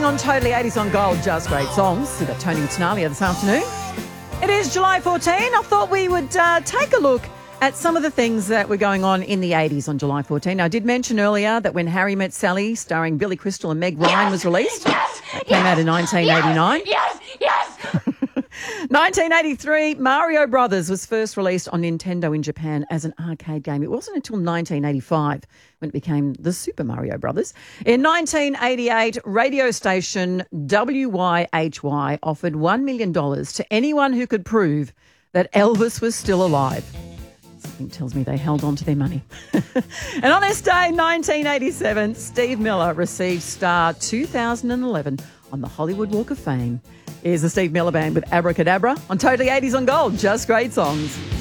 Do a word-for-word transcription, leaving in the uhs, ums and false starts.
on Totally eighties on Gold, Just Great Songs. We've got Tony and Tenalia this afternoon. It is July fourteenth. I thought we would uh, take a look at some of the things that were going on in the eighties on July fourteenth. Now, I did mention earlier that When Harry Met Sally, starring Billy Crystal and Meg Ryan, was released. Yes, It came out in nineteen eighty-nine. Yes, yes, yes. nineteen eighty-three, Mario Brothers was first released on Nintendo in Japan as an arcade game. It wasn't until nineteen eighty-five when it became the Super Mario Brothers. In nineteen eighty-eight, radio station W Y H Y offered one million dollars to anyone who could prove that Elvis was still alive. Something tells me they held on to their money. And on this day, nineteen eighty-seven, Steve Miller received Star two thousand eleven on the Hollywood Walk of Fame. Here's the Steve Miller Band with Abracadabra on Totally eighties on Gold, Just Great Songs.